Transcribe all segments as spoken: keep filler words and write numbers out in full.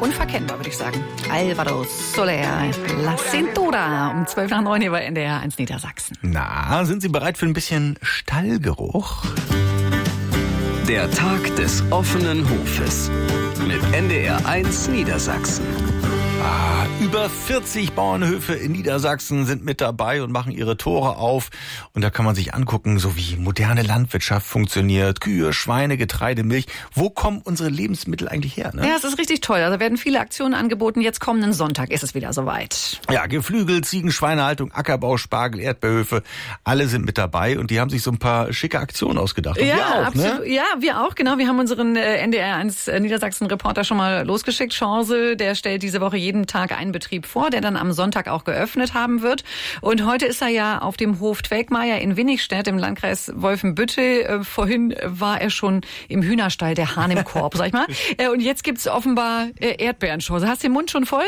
unverkennbar, würde ich sagen. Alvaro Soler, La Cintura, um zwölf nach neun hier bei N D R eins Niedersachsen. Na, sind Sie bereit für ein bisschen Stallgeruch? Der Tag des offenen Hofes mit N D R eins Niedersachsen. Ah, über vierzig Bauernhöfe in Niedersachsen sind mit dabei und machen ihre Tore auf. Und da kann man sich angucken, so wie moderne Landwirtschaft funktioniert. Kühe, Schweine, Getreide, Milch. Wo kommen unsere Lebensmittel eigentlich her? Ne? Ja, es ist richtig toll. Also werden viele Aktionen angeboten. Jetzt kommenden Sonntag ist es wieder soweit. Ja, Geflügel, Ziegen, Schweinehaltung, Ackerbau, Spargel, Erdbeerhöfe. Alle sind mit dabei und die haben sich so ein paar schicke Aktionen ausgedacht. Und ja, wir auch, absolut. Ne? Ja, wir auch. Genau. Wir haben unseren äh, N D R eins Niedersachsen-Reporter schon mal losgeschickt. Chance, der stellt diese Woche jeden Tag einen Betrieb vor, der dann am Sonntag auch geöffnet haben wird. Und heute ist er ja auf dem Hof Twelkmeier in Winnigstedt im Landkreis Wolfenbüttel. Äh, vorhin war er schon im Hühnerstall, der Hahn im Korb, sag ich mal. Äh, und jetzt gibt's offenbar äh, Erdbeerenchance. Hast du den Mund schon voll?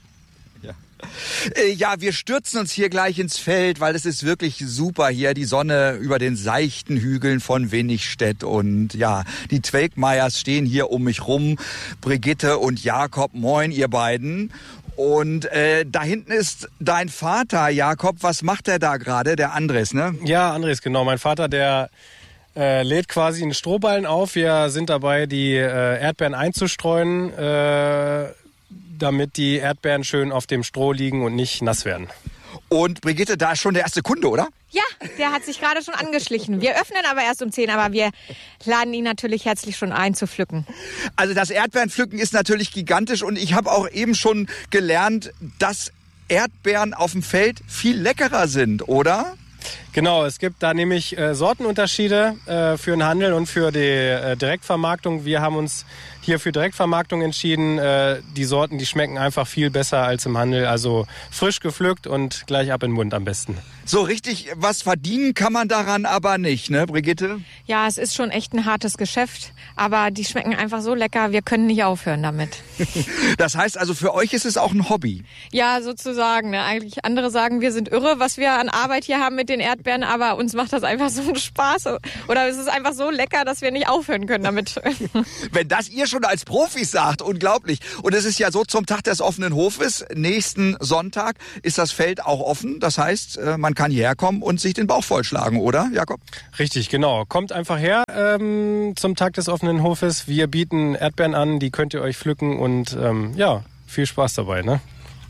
Ja, wir stürzen uns hier gleich ins Feld, weil es ist wirklich super hier. Die Sonne über den seichten Hügeln von Winnigstedt und ja, die Twelkmeiers stehen hier um mich rum. Brigitte und Jakob, moin ihr beiden. Und äh, da hinten ist dein Vater, Jakob. Was macht der da gerade, der Andres, ne? Ja, Andres, genau. Mein Vater, der äh, lädt quasi einen Strohballen auf. Wir sind dabei, die äh, Erdbeeren einzustreuen, äh, damit die Erdbeeren schön auf dem Stroh liegen und nicht nass werden. Und Brigitte, da ist schon der erste Kunde, oder? Ja, der hat sich gerade schon angeschlichen. Wir öffnen aber erst um zehn, aber wir laden ihn natürlich herzlich schon ein zu pflücken. Also das Erdbeerenpflücken ist natürlich gigantisch und ich habe auch eben schon gelernt, dass Erdbeeren auf dem Feld viel leckerer sind, oder? Genau, es gibt da nämlich äh, Sortenunterschiede äh, für den Handel und für die äh, Direktvermarktung. Wir haben uns hier für Direktvermarktung entschieden. Äh, die Sorten, die schmecken einfach viel besser als im Handel. Also frisch gepflückt und gleich ab in den Mund am besten. So richtig was verdienen kann man daran aber nicht, ne, Brigitte? Ja, es ist schon echt ein hartes Geschäft, aber die schmecken einfach so lecker, wir können nicht aufhören damit. Das heißt also, für euch ist es auch ein Hobby? Ja, sozusagen. Ne? Eigentlich andere sagen, wir sind irre, was wir an Arbeit hier haben mit den Erdbeeren, aber uns macht das einfach so einen Spaß. Oder es ist einfach so lecker, dass wir nicht aufhören können damit. Wenn das ihr schon als Profis sagt, unglaublich. Und es ist ja so, zum Tag des offenen Hofes, nächsten Sonntag, ist das Feld auch offen. Das heißt, man kann hierher kommen und sich den Bauch vollschlagen, oder, Jakob? Richtig, genau. Kommt einfach her ähm, zum Tag des offenen Hofes. Wir bieten Erdbeeren an, die könnt ihr euch pflücken und ähm, ja, viel Spaß dabei, ne?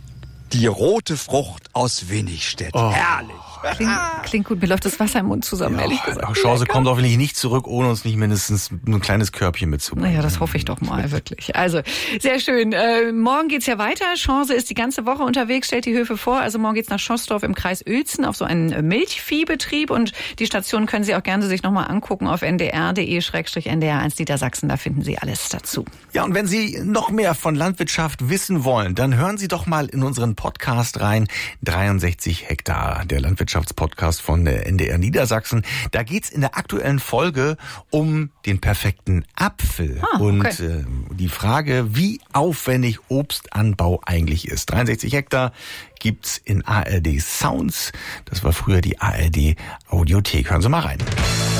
Die rote Frucht aus Winnigstedt. Oh. Herrlich. Klingt, klingt gut, mir läuft das Wasser im Mund zusammen, Ja, ehrlich gesagt. Chance kommt hoffentlich nicht zurück, ohne uns nicht mindestens ein kleines Körbchen mitzubringen. Naja, das hoffe ich doch mal, wirklich. Also, sehr schön. Äh, morgen geht's ja weiter. Chance ist die ganze Woche unterwegs, stellt die Höfe vor. Also morgen geht's nach Schoßdorf im Kreis Uelzen auf so einen Milchviehbetrieb. Und die Station können Sie auch gerne sich nochmal angucken auf n d r punkt d e slash n d r eins Niedersachsen. Da finden Sie alles dazu. Ja, und wenn Sie noch mehr von Landwirtschaft wissen wollen, dann hören Sie doch mal in unseren Podcast rein. dreiundsechzig Hektar, der Landwirtschaftspodcast von der N D R Niedersachsen. Da geht's in der aktuellen Folge um den perfekten Apfel. Ah, okay. Und äh, die Frage, wie aufwendig Obstanbau eigentlich ist. dreiundsechzig Hektar gibt's in A R D Sounds. Das war früher die A R D Audiothek. Hören Sie mal rein.